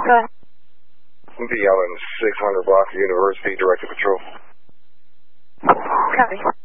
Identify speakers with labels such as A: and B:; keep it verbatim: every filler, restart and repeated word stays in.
A: ahead.
B: B. Allen, six hundred block of University, directed patrol.
A: Copy.